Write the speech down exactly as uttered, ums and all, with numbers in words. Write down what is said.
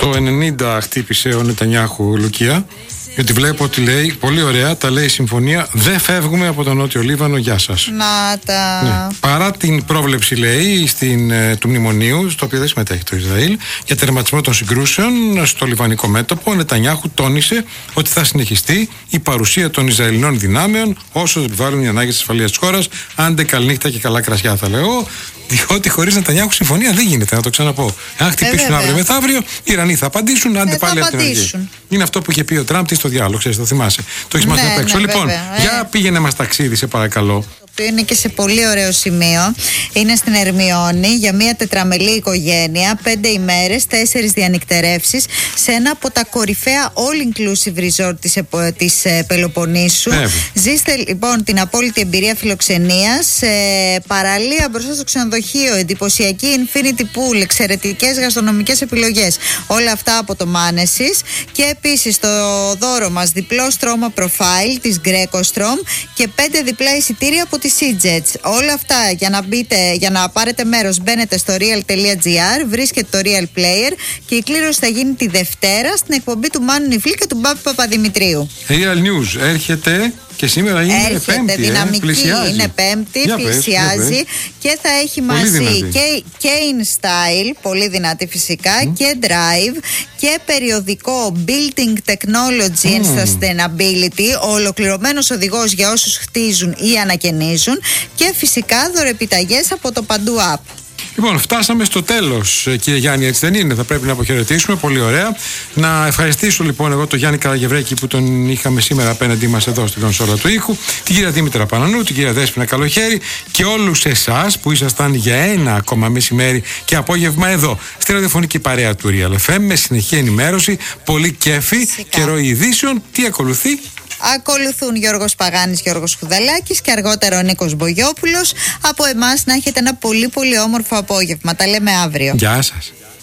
Το ενενήντα χτύπησε ο Νετανιάχου, Λουκία, γιατί βλέπω ότι λέει, πολύ ωραία, τα λέει η συμφωνία, δεν φεύγουμε από τον Νότιο Λίβανο, γεια σας. Να τα... Ναι. Παρά την πρόβλεψη, λέει, στην, του μνημονίου, στο οποίο δεν συμμετέχει το Ισραήλ, για τερματισμό των συγκρούσεων στο λιβανικό μέτωπο, ο Νετανιάχου τόνισε ότι θα συνεχιστεί η παρουσία των Ισραηλινών δυνάμεων όσο επιβάλλουν οι ανάγκες της ασφαλείας της χώρας. Άντε καληνύχτα και καλά κρασιά, θα λέω. Διότι χωρίς Νετανιάχου συμφωνία δεν γίνεται, να το ξαναπώ. Αν χτυπήσουν ε, αύριο μεθαύριο, οι Ιρανοί θα απαντήσουν, άντε ε, πάλι από την αρχή. Είναι αυτό που είχε πει ο Τραμπ στο διάλογο, ξέρεις, το θυμάσαι. Το έχεις μάθει ναι, απ' έξω. Ναι, λοιπόν, βέβαια. για ε. πήγαινε μας ταξίδι, σε παρακαλώ. Το οποίο είναι και σε πολύ ωραίο σημείο. Είναι στην Ερμιώνη για μια τετραμελή οικογένεια, πέντε ημέρες, τέσσερις διανυκτερεύσεις σε ένα από τα κορυφαία all-inclusive resort της, της ε, Πελοποννήσου. Ε, Ζήστε λοιπόν την απόλυτη εμπειρία φιλοξενίας, ε, παραλία μπροστά στο ξενοδοχείο, εντυπωσιακή infinity pool, εξαιρετικές γαστρονομικές επιλογές. Όλα αυτά από το Manesis. Και επίσης το δώρο μας διπλό στρώμα profile της Greco-Strom και πέντε διπλά εισιτήρια από τη SeaJets. Όλα αυτά για να, μπείτε, για να πάρετε μέρος, μπαίνετε στο real τελεία gr, βρίσκετε το Real Player και η κλήρωση θα γίνει τη Δευτέρα στην εκπομπή του Μάνου Νιφλή και του Μπάμπη Παπαδημητρίου. Real News έρχεται και σήμερα είναι έρχεται, Πέμπτη. Δυναμική, ε, είναι Πέμπτη, για πλησιάζει πες, για και θα έχει πολύ μαζί δυνατή. και, και In Style, πολύ δυνατή φυσικά, mm. και Drive και περιοδικό Building Technology mm. and Sustainability, ο ολοκληρωμένος οδηγός για όσους χτίζουν ή ανακαινίζουν και φυσικά δωρεπιταγές από το Παντού App. Λοιπόν, φτάσαμε στο τέλος, κύριε Γιάννη, έτσι δεν είναι? Θα πρέπει να αποχαιρετήσουμε. Πολύ ωραία. Να ευχαριστήσω λοιπόν εγώ τον Γιάννη Καραγευρέκη που τον είχαμε σήμερα απέναντί μας εδώ στην κονσόλα του ήχου, την κυρία Δήμητρα Πανανού, την κυρία Δέσποινα Καλοχέρη και όλους εσάς που ήσασταν για ένα ακόμα μεσημέρι και απόγευμα εδώ στη ραδιοφωνική παρέα του Real εφ εμ με συνεχή ενημέρωση, πολύ κέφι και ροή ειδήσεων. Τι ακολουθεί? Ακολουθούν Γιώργος Παγάνης, Γιώργος Χουδαλάκης και αργότερα ο Νίκος Μπογιόπουλος. Από εμάς να έχετε ένα πολύ πολύ όμορφο απόγευμα. Τα λέμε αύριο. Γεια σας.